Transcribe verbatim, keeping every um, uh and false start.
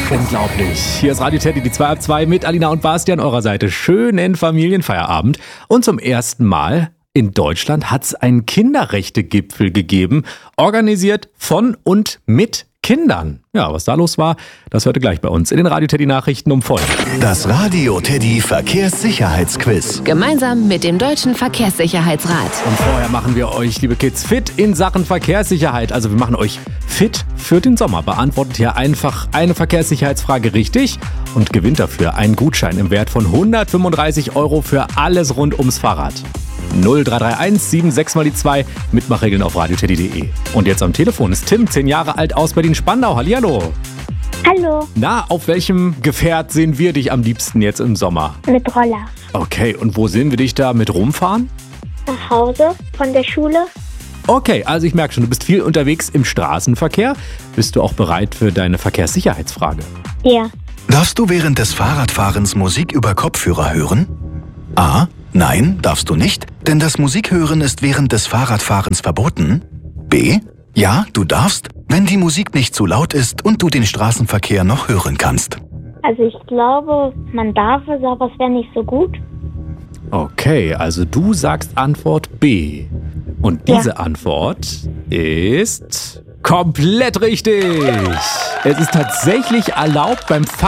Unglaublich. Hier ist Radio Teddy, die zwei ab zwei mit Alina und Basti an eurer Seite. Schönen Familienfeierabend. Und zum ersten Mal in Deutschland hat es einen Kinderrechte-Gipfel gegeben, organisiert von und mit Kindern. Ja, was da los war, das hört ihr gleich bei uns in den Radio Teddy Nachrichten um voll. Das Radio Teddy Verkehrssicherheitsquiz. Gemeinsam mit dem Deutschen Verkehrssicherheitsrat. Und vorher machen wir euch, liebe Kids, fit in Sachen Verkehrssicherheit. Also wir machen euch fit für den Sommer. Beantwortet hier einfach eine Verkehrssicherheitsfrage richtig und gewinnt dafür einen Gutschein im Wert von hundertfünfunddreißig Euro für alles rund ums Fahrrad. null drei drei eins sieben sechs mal die zwei, Mitmachregeln auf radioteddy punkt de. Und jetzt am Telefon ist Tim, zehn Jahre alt, aus Berlin-Spandau. Hallihallo. Hallo, Na, auf welchem Gefährt sehen wir dich am liebsten jetzt im Sommer? mit Roller. Okay, und wo sehen wir dich da mit rumfahren? Nach Hause von der Schule? Okay, also ich merke schon, du bist viel unterwegs im Straßenverkehr. Bist du auch bereit für deine Verkehrssicherheitsfrage? Ja. Darfst du während des Fahrradfahrens Musik über Kopfhörer hören? A. Nein, darfst du nicht, denn das Musikhören ist während des Fahrradfahrens verboten. B. Ja, du darfst, wenn die Musik nicht zu laut ist und du den Straßenverkehr noch hören kannst. Also ich glaube, man darf es, aber es wäre nicht so gut. Okay, also du sagst Antwort B. Und diese Ja. Antwort ist komplett richtig. Es ist tatsächlich erlaubt, beim